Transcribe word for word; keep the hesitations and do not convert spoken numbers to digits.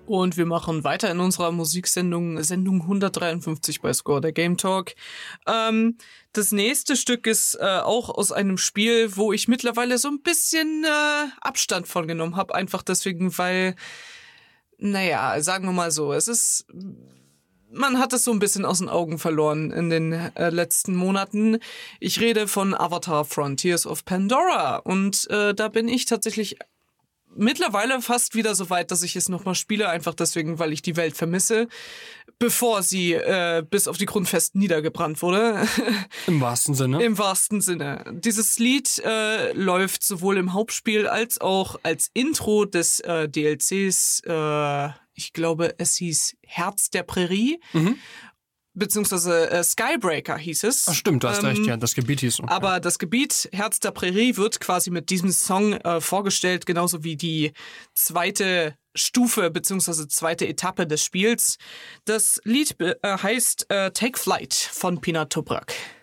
Und wir machen weiter in unserer Musiksendung, Sendung hundertdreiundfünfzig bei Score, der Game Talk. Ähm, das nächste Stück ist äh, auch aus einem Spiel, wo ich mittlerweile so ein bisschen äh, Abstand von genommen habe. Einfach deswegen, weil, naja, sagen wir mal so, es ist... Man hat es so ein bisschen aus den Augen verloren in den äh, letzten Monaten. Ich rede von Avatar Frontiers of Pandora. Und äh, da bin ich tatsächlich mittlerweile fast wieder so weit, dass ich es nochmal spiele. Einfach deswegen, weil ich die Welt vermisse, bevor sie äh, bis auf die Grundfesten niedergebrannt wurde. Im wahrsten Sinne. Im wahrsten Sinne. Dieses Lied äh, läuft sowohl im Hauptspiel als auch als Intro des äh, D L Cs, äh, ich glaube, es hieß Herz der Prärie, mhm. beziehungsweise äh, Skybreaker hieß es. Ach stimmt, du hast ähm, recht, ja, das Gebiet hieß so. Aber das Gebiet Herz der Prärie wird quasi mit diesem Song äh, vorgestellt, genauso wie die zweite Stufe beziehungsweise zweite Etappe des Spiels. Das Lied äh, heißt äh, Take Flight von Pina Toprak.